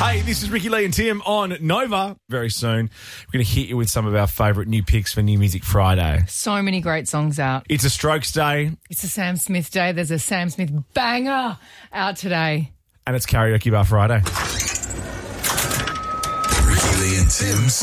Hey, this is Ricky Lee and Tim on Nova. Very soon, we're going to hit you with some of our favourite new picks for New Music Friday. So many great songs out. It's a Strokes Day. It's a Sam Smith Day. There's a Sam Smith banger out today. And it's Karaoke Bar Friday. Ricky Lee and Tim's.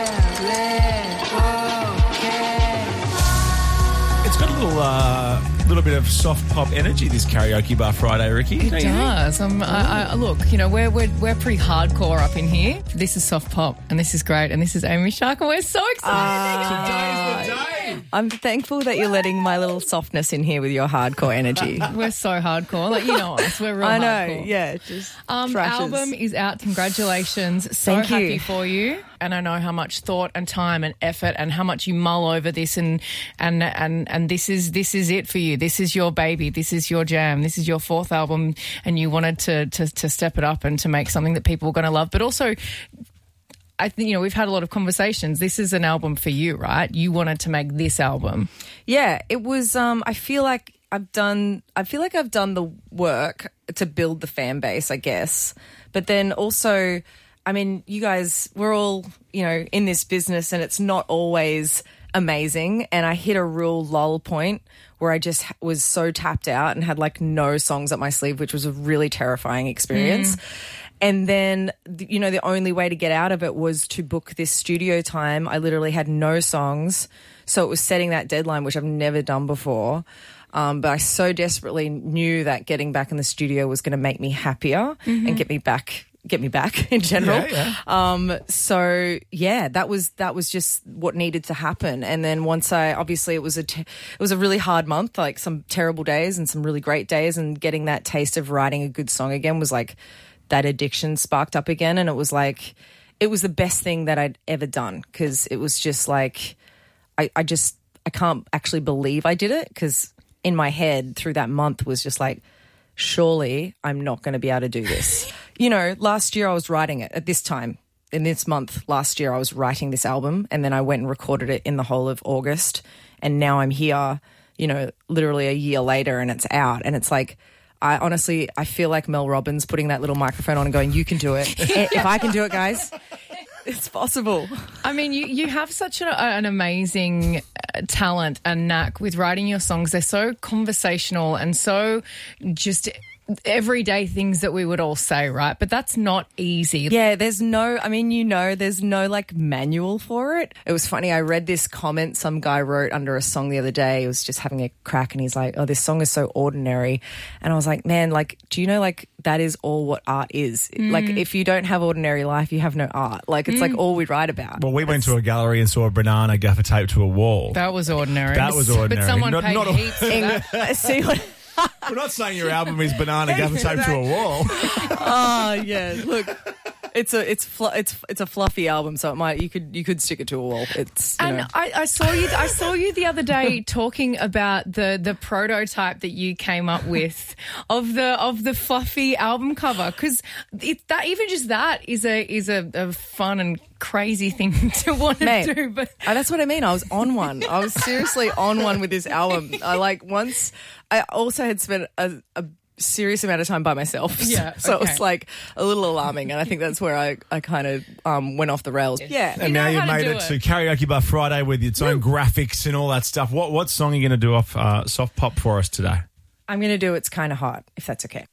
It's got a little bit of soft pop energy, this Karaoke Bar Friday, Ricky. It does. Look, you know, we're pretty hardcore up in here. This is soft pop, and this is great, and this is Amy Shark, and we're so excited. Today's the day. I'm thankful that you're letting my little softness in here with your hardcore energy. We're so hardcore. Like, you know us. We're real I know, hardcore. yeah. Just thrashes. Album is out. Congratulations. So Thank you. happy for you. And I know how much thought and time and effort and how much you mull over this and this is it for you. This is your baby. This is your jam. This is your fourth album, and you wanted to step it up and to make something that people are going to love. But also, I think, you know, we've had a lot of conversations. This is an album for you, right? You wanted to make this album. Yeah, it was. I feel like I've done the work to build the fan base, I guess. But then also, I mean, you guys, we're all, you know, in this business, and it's not always amazing. And I hit a real lull point where I just was so tapped out and had like no songs up my sleeve, which was a really terrifying experience. And then, you know, the only way to get out of it was to book this studio time. I literally had no songs. So it was setting that deadline, which I've never done before. But I so desperately knew that getting back in the studio was going to make me happier and get me back in general. So yeah, that was just what needed to happen. And then once obviously it was a really hard month, like some terrible days and some really great days, and getting that taste of writing a good song again was like that addiction sparked up again. And it was like, it was the best thing that I'd ever done, because it was just like, I can't actually believe I did it, because in my head through that month was just like, surely I'm not going to be able to do this. You know, last year I was writing it at this time. In this month last year I was writing this album, and then I went and recorded it in the whole of August. And now I'm here, you know, literally a year later, and it's out. And it's like, I feel like Mel Robbins putting that little microphone on and going, you can do it. If I can do it, guys, it's possible. I mean, you have such an amazing talent and knack with writing your songs. They're so conversational and so just everyday things that we would all say, right? But that's not easy. Yeah, there's no like manual for it. It was funny. I read this comment some guy wrote under a song the other day. He was just having a crack, and he's like, oh, this song is so ordinary. And I was like, man, like, do you know, like, that is all what art is. Like, if you don't have ordinary life, you have no art. Like, it's like all we write about. Well, we went to a gallery and saw a banana gaffer taped to a wall. That was ordinary. That was ordinary. But someone paid not heaps for that. See what... We're not saying your album is banana gaffer taped to a wall. Oh yeah, look, it's a fluffy album, so you could stick it to a wall. I saw you the other day talking about the prototype that you came up with of the fluffy album cover, because that is a fun and crazy thing to want to do. But that's what I mean. I was on one. I was seriously on one with this album. I also had spent a serious amount of time by myself. Yeah, so it was like a little alarming, and I think that's where I kind of went off the rails. Yeah. And now you've made it to Karaoke Bar Friday with its own graphics and all that stuff. What song are you going to do off soft pop for us today? I'm going to do It's Kinda Hot, if that's okay.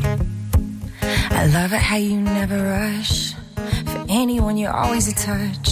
I love it how you never rush. For anyone, you're always a touch.